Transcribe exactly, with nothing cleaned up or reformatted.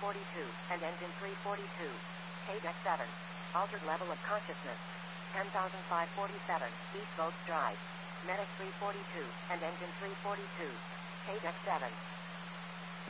forty-two, and engine three forty-two. K-Deck seven. Altered level of consciousness. ten thousand five hundred forty-seven, East Boats Drive. Medic three forty-two, and engine three forty-two. K-Deck seven.